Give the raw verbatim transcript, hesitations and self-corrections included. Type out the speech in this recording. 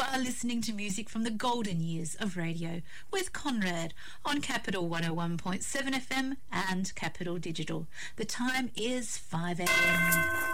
are listening to music from the golden years of radio with Conrad on Capital one oh one point seven F M and Capital Digital. The time is five a m